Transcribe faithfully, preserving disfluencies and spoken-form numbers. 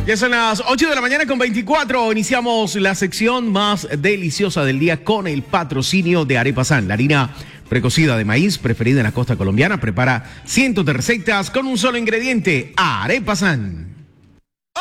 Ya son las ocho de la mañana con veinticuatro. Iniciamos la sección más deliciosa del día con el patrocinio de Arepa San, la harina precocida de maíz preferida en la costa colombiana. Prepara cientos de recetas con un solo ingrediente, Arepa San.